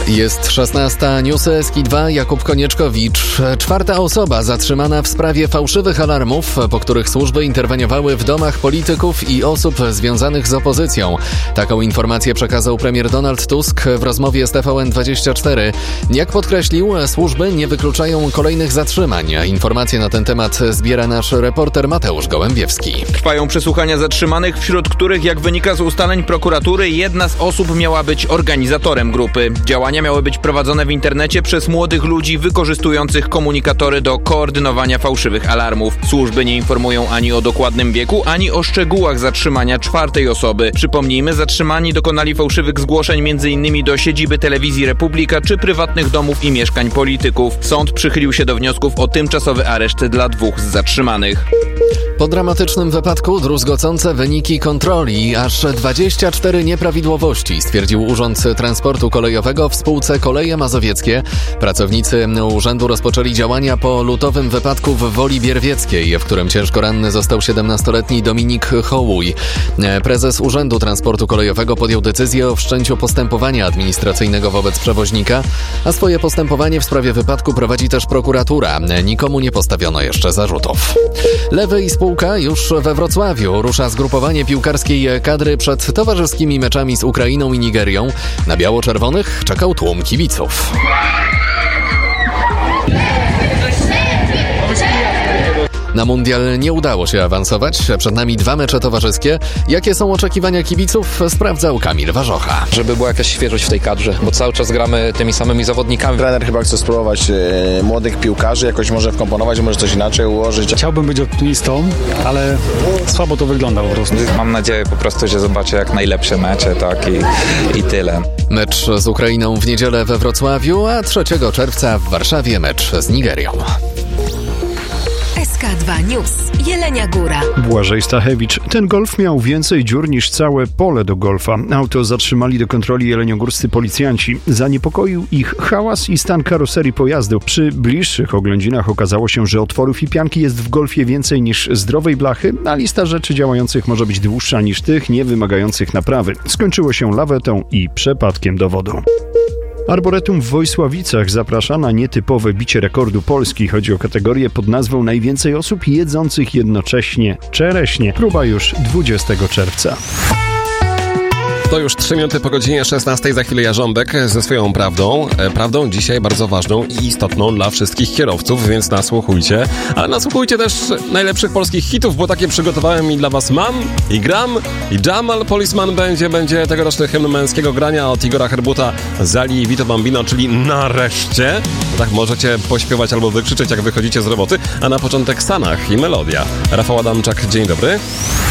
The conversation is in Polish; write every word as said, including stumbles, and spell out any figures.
Jest szesnasta, newsy S K I dwa, Jakub Konieczkowicz. Czwarta osoba zatrzymana w sprawie fałszywych alarmów, po których służby interweniowały w domach polityków i osób związanych z opozycją. Taką informację przekazał premier Donald Tusk w rozmowie z T V N dwadzieścia cztery. Jak podkreślił, służby nie wykluczają kolejnych zatrzymań. Informacje na ten temat zbiera nasz reporter Mateusz Gołębiewski. Trwają przesłuchania zatrzymanych, wśród których, jak wynika z ustaleń prokuratury, jedna z osób miała być organizatorem grupy. Działania miały być prowadzone w internecie przez młodych ludzi wykorzystujących komunikatory do koordynowania fałszywych alarmów. Służby nie informują ani o dokładnym wieku, ani o szczegółach zatrzymania czwartej osoby. Przypomnijmy, zatrzymani dokonali fałszywych zgłoszeń m.in. do siedziby Telewizji Republika czy prywatnych domów i mieszkań polityków. Sąd przychylił się do wniosków o tymczasowy areszt dla dwóch z zatrzymanych. Po dramatycznym wypadku druzgocące wyniki kontroli. Aż dwadzieścia cztery nieprawidłowości, stwierdził Urząd Transportu Kolejowego w spółce Koleje Mazowieckie. Pracownicy urzędu rozpoczęli działania po lutowym wypadku w Woli Bierwieckiej, w którym ciężko ranny został siedemnastoletni Dominik Hołuj. Prezes Urzędu Transportu Kolejowego podjął decyzję o wszczęciu postępowania administracyjnego wobec przewoźnika, a swoje postępowanie w sprawie wypadku prowadzi też prokuratura. Nikomu nie postawiono jeszcze zarzutów. Lewy i spółka już we Wrocławiu. Rusza zgrupowanie piłkarskiej kadry przed towarzyskimi meczami z Ukrainą i Nigerią. Na biało-czerwonych czekał tłum kibiców. Na mundial nie udało się awansować. Przed nami dwa mecze towarzyskie. Jakie są oczekiwania kibiców? Sprawdzał Kamil Warzocha. Żeby była jakaś świeżość w tej kadrze, bo cały czas gramy tymi samymi zawodnikami. Trener chyba chce spróbować e, młodych piłkarzy, jakoś może wkomponować, może coś inaczej ułożyć. Chciałbym być optymistą, ale słabo to wygląda po prostu. Mam nadzieję po prostu, że zobaczę jak najlepsze mecze, tak i, i tyle. Mecz z Ukrainą w niedzielę we Wrocławiu, a trzeciego czerwca w Warszawie mecz z Nigerią. S K dwa News. Jelenia Góra. Błażej Stachewicz. Ten golf miał więcej dziur niż całe pole do golfa. Auto zatrzymali do kontroli jeleniogórscy policjanci. Zaniepokoił ich hałas i stan karoserii pojazdu. Przy bliższych oględzinach okazało się, że otworów i pianki jest w golfie więcej niż zdrowej blachy, a lista rzeczy działających może być dłuższa niż tych nie wymagających naprawy. Skończyło się lawetą i przepadkiem dowodu. Arboretum w Wojsławicach zaprasza na nietypowe bicie rekordu Polski. Chodzi o kategorię pod nazwą najwięcej osób jedzących jednocześnie czereśnie. Próba już dwudziestego czerwca. To już trzy minuty po godzinie szesnastej, za chwilę Jarząbek ze swoją prawdą. Prawdą dzisiaj bardzo ważną i istotną dla wszystkich kierowców, więc nasłuchujcie. Ale nasłuchujcie też najlepszych polskich hitów, bo takie przygotowałem i dla was mam, i gram, i Jamal Policeman będzie, będzie tegoroczny hymn męskiego grania od Igora Herbuta, Zali i Vito Bambino, czyli nareszcie. Tak możecie pośpiewać albo wykrzyczeć, jak wychodzicie z roboty. A na początek Sanach i melodia. Rafał Adamczak, dzień dobry.